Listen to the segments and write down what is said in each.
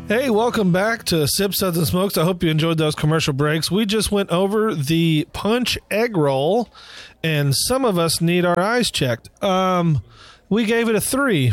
Hey, welcome back to Sips, Suds, and Smokes. I hope you enjoyed those commercial breaks. We just went over the Punch egg roll, and some of us need our eyes checked. We gave it a 3.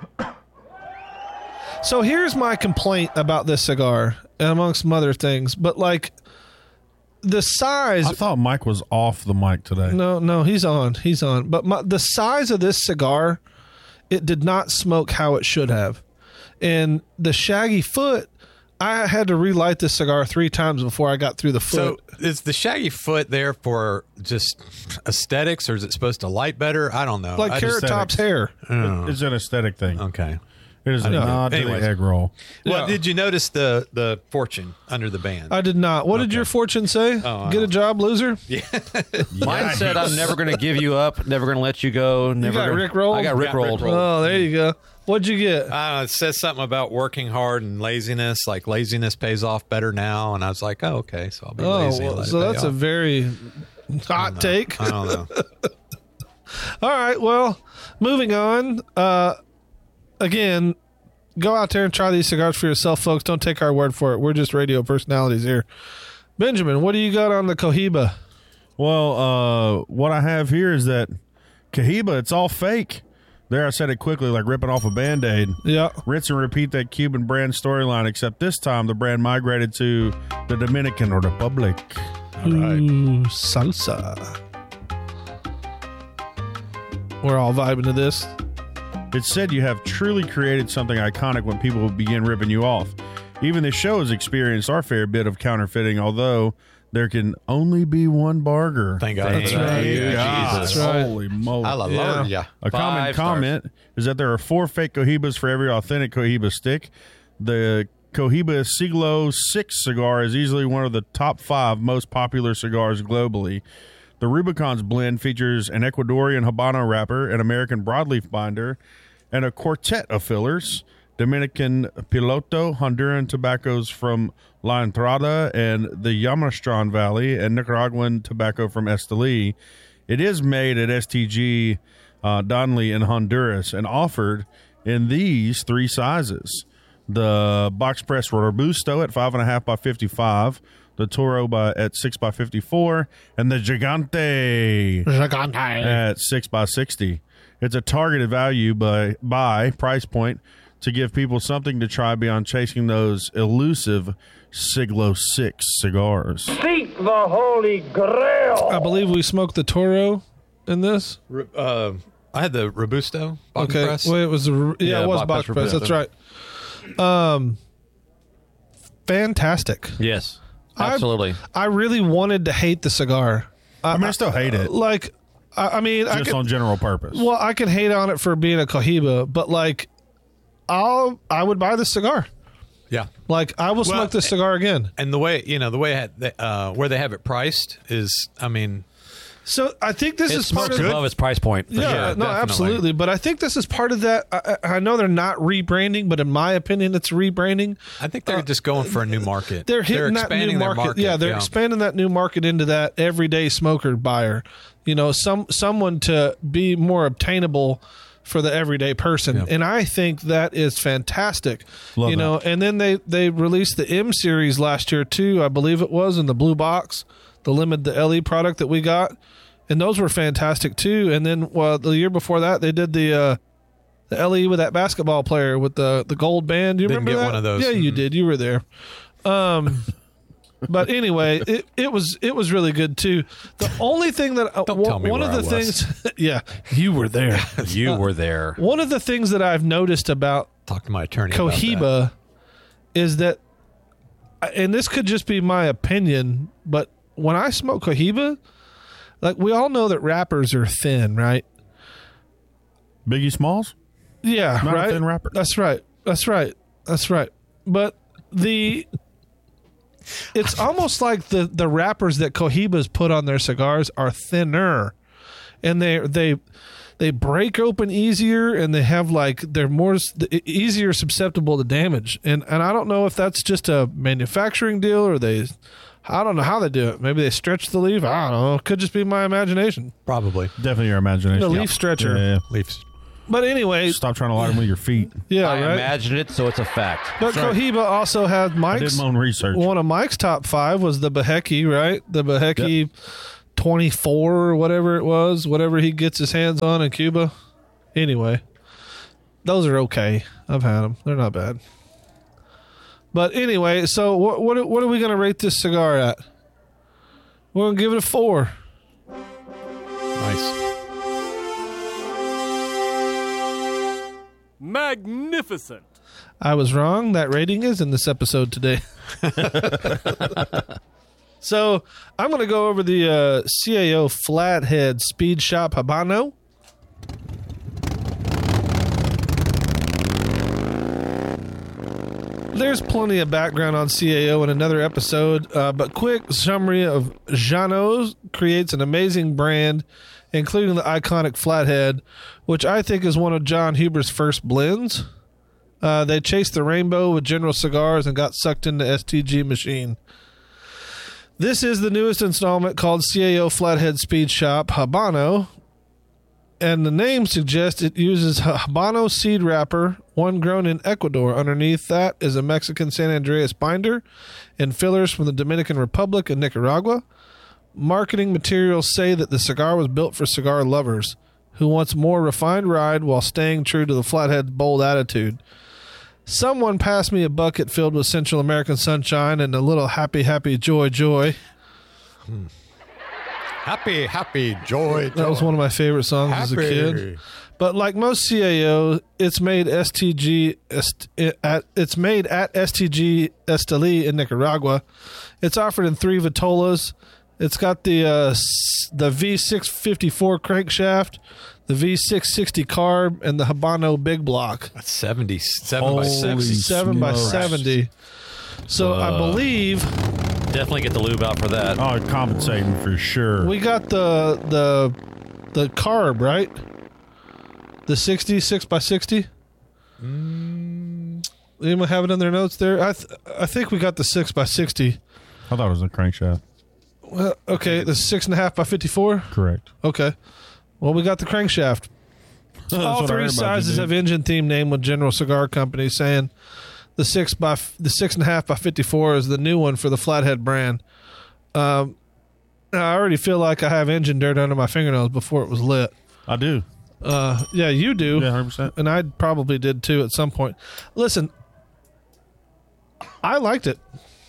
So here's my complaint about this cigar, amongst some other things. But, like, the size... I thought Mike was off the mic today. No, he's on. He's on. But the size of this cigar, it did not smoke how it should have. And the shaggy foot, I had to relight this cigar 3 times before I got through the foot. So is the shaggy foot there for just aesthetics, or is it supposed to light better? I don't know. Like Carrot Top's hair. It's an aesthetic thing. Okay. It is a nod to the egg roll. Well, did you notice the fortune under the band? I did not. What did your fortune say? Get a job, loser? Yeah. Mine said, I'm never going to give you up, never going to let you go. Never got gonna... Rickrolled? I got Rickrolled. Oh, there you go. What'd you get? It says something about working hard and laziness, like laziness pays off better now. And I was like, oh, okay, so I'll be lazy. Well, so that's a very hot take. I don't know. All right, well, moving on. Again, go out there and try these cigars for yourself, folks. Don't take our word for it. We're just radio personalities here. Benjamin, what do you got on the Cohiba? Well, what I have here is that Cohiba, it's all fake. There, I said it quickly, like ripping off a Band-Aid. Yeah. Rinse and repeat that Cuban brand storyline, except this time the brand migrated to the Dominican Republic. All right. Ooh, salsa. We're all vibing to this. It said you have truly created something iconic when people begin ripping you off. Even the show has experienced our fair bit of counterfeiting, although there can only be one barger. Thank God. That's right. Jesus. That's right. Holy moly. Hallelujah. A common 5 stars. comment is that there are 4 fake Cohibas for every authentic Cohiba stick. The Cohiba Siglo 6 cigar is easily one of the top 5 most popular cigars globally. The Rubicon's blend features an Ecuadorian Habano wrapper, an American broadleaf binder, and a quartet of fillers. Dominican Piloto, Honduran tobaccos from La Entrada and the Yamastran Valley, and Nicaraguan tobacco from Esteli. It is made at STG Donley in Honduras and offered in these 3 sizes. The box press Robusto at 5.5 by 55, the Toro at 6 by 54, and the Gigante at 6 by 60. It's a targeted value by price point to give people something to try beyond chasing those elusive Siglo 6 cigars. Seek the Holy Grail. I believe we smoked the Toro in this. I had the Robusto box press. Well, it was it was box press. That's right. Fantastic. Yes, absolutely. I really wanted to hate the cigar. I still hate it. Like, I mean, Just on general purpose. Well, I can hate on it for being a Cohiba, but like, I would buy this cigar. Yeah. Like, I will smoke this cigar again. And the way where they have it priced is, I mean, so I think this is part smokes of above its price point. For yeah, sure. no, definitely. absolutely. But I think this is part of that. I know they're not rebranding, but in my opinion, it's rebranding. I think they're just going for a new market. They're hitting that new expanding their market. Yeah, they're expanding that new market into that everyday smoker buyer. You know, someone to be more obtainable for the everyday person. Yeah. And I think that is fantastic. Love you know, that. and then they released the M series last year too, I believe it was, in the blue box, the LE product that we got. And those were fantastic too. And then the year before that, they did the LE with that basketball player with the gold band. Do you Didn't remember get that? one of those. Yeah, you did. You were there. But anyway, it was really good too. The only thing that Don't tell me one of where the I was. things, yeah, you were there. You were there. One of the things that I've noticed about Talk to my attorney about that. Cohiba is that, and this could just be my opinion, but when I smoke Cohiba, like, we all know that wrappers are thin, right? Biggie Smalls? Yeah, Not right. a thin wrapper. That's right. But it's almost like the wrappers that Cohibas put on their cigars are thinner, and they break open easier, and they have they're more easier susceptible to damage. And I don't know if that's just a manufacturing deal, or I don't know how they do it. Maybe they stretch the leaf. I don't know. It could just be my imagination. Probably. Definitely your imagination. The leaf stretcher. Yeah. Leafs. But anyway, Stop trying to light them with your feet. yeah, I right. imagined it, so it's a fact. But Cohiba also had I did Mike's. my own research. One of Mike's top 5 was the Beheki, right? The Beheki 24 or whatever it was, whatever he gets his hands on in Cuba. Anyway, those are okay. I've had them. They're not bad. But anyway, so what are we going to rate this cigar at? We're going to give it a 4. Nice. Magnificent. I was wrong. That rating is in this episode today. So I'm going to go over the CAO Flathead Speed Shop Habano. There's plenty of background on CAO in another episode, but quick summary of Janos creates an amazing brand, including the iconic Flathead, which I think is one of John Huber's first blends. They chased the rainbow with General Cigars and got sucked into STG machine. This is the newest installment called CAO Flathead Speed Shop Habano, and the name suggests it uses Habano seed wrapper, one grown in Ecuador. Underneath that is a Mexican San Andreas binder and fillers from the Dominican Republic and Nicaragua. Marketing materials say that the cigar was built for cigar lovers who wants more refined ride while staying true to the Flathead's bold attitude. Someone passed me a bucket filled with Central American sunshine and a little happy, happy, joy, joy. Happy, happy, joy. That was one of my favorite songs as a kid. But like most CAO, it's made at STG Esteli in Nicaragua. It's offered in 3 vitolas. It's got the V654 crankshaft, the V660 carb, and the Habano Big Block. That's 77 by Holy 60. 7 by smokes. 70. So I believe Definitely get the lube out for that. Oh, compensating for sure. we got the carb, right? The 60, 6 by 60. Anyone have it in their notes there? I think we got the 6 by 60. I thought it was a crankshaft. Well, okay, the 6.5 by 54. Correct. Okay. Well, we got the crankshaft. All what I 3 heard about sizes you, have dude. engine theme name with General Cigar Company, saying the 6.5 by 54 is the new one for the Flathead brand. I already feel like I have engine dirt under my fingernails before it was lit. I do. Yeah, you do. Yeah, 100%. And I probably did too at some point. Listen, I liked it.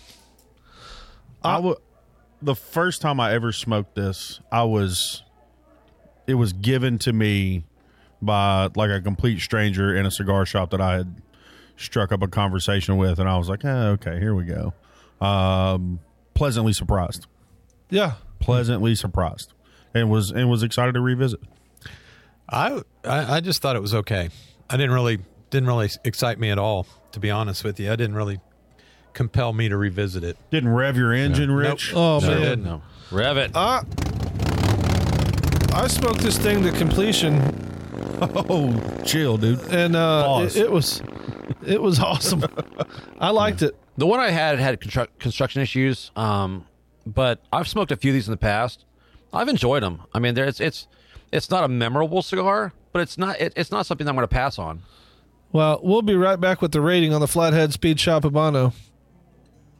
The first time I ever smoked this, it was given to me by like a complete stranger in a cigar shop that I had struck up a conversation with, and I was like, okay, here we go. Pleasantly surprised. Yeah. Pleasantly surprised. And was excited to revisit. I just thought it was okay. I didn't really excite me at all, to be honest with you. I didn't really compel me to revisit it. Didn't rev your engine, Rich? Oh, Sure man. didn't. No. Rev it. I smoked this thing to completion, Oh, chill, dude. and Pause. it was awesome. I liked it. The one I had construction issues, but I've smoked a few of these in the past. I've enjoyed them. I mean, it's not a memorable cigar, but it's not something I'm going to pass on. Well, we'll be right back with the rating on the Flathead Speed Shop Habano.